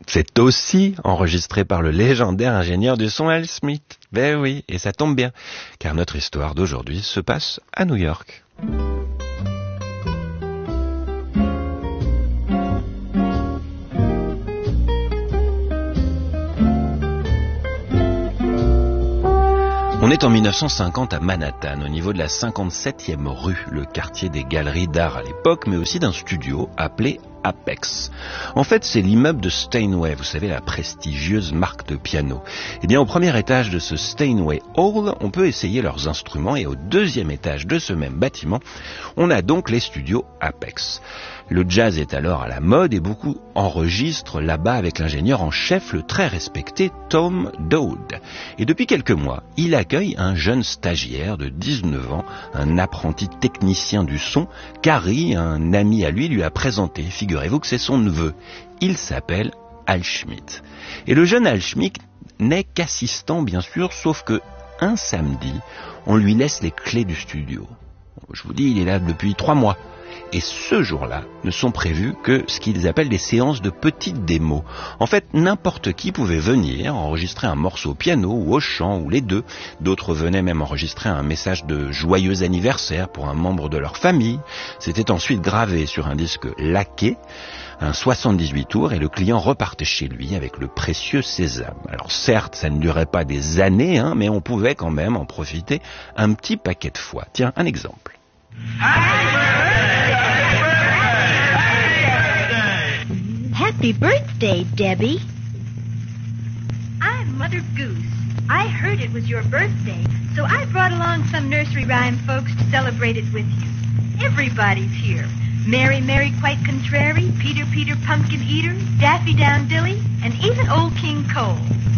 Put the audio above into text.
C'est aussi enregistré par le légendaire ingénieur du son Al Smith. Ben oui, et ça tombe bien, car notre histoire d'aujourd'hui se passe à New York. On est en 1950 à Manhattan, au niveau de la 57e rue, le quartier des galeries d'art à l'époque, mais aussi d'un studio appelé Apex. En fait, c'est l'immeuble de Steinway, vous savez, la prestigieuse marque de piano. Eh bien, au premier étage de ce Steinway Hall, on peut essayer leurs instruments, et au deuxième étage de ce même bâtiment, on a donc les studios Apex. Le jazz est alors à la mode et beaucoup enregistrent là-bas avec l'ingénieur en chef, le très respecté Tom Dowd. Et depuis quelques mois, il accueille un jeune stagiaire de 19 ans, un apprenti technicien du son, qu'Harry, un ami à lui a présenté. Figurez-vous que c'est son neveu. Il s'appelle Al Schmitt. Et le jeune Al Schmitt n'est qu'assistant, bien sûr, sauf que un samedi, on lui laisse les clés du studio. Je vous dis, il est là depuis 3 mois. Et ce jour-là, ne sont prévues que ce qu'ils appellent des séances de petites démos. En fait, n'importe qui pouvait venir enregistrer un morceau au piano ou au chant ou les deux. D'autres venaient même enregistrer un message de joyeux anniversaire pour un membre de leur famille. C'était ensuite gravé sur un disque laqué, un 78 tours, et le client repartait chez lui avec le précieux sésame. Alors certes, ça ne durait pas des années, mais on pouvait quand même en profiter un petit paquet de fois. Tiens, un exemple. Happy birthday, Debbie. I'm Mother Goose. I heard it was your birthday, so I brought along some nursery rhyme folks to celebrate it with you. Everybody's here. Mary, Mary, quite contrary, Peter, Peter, pumpkin eater, Daffy Down Dilly, and even Old King Cole.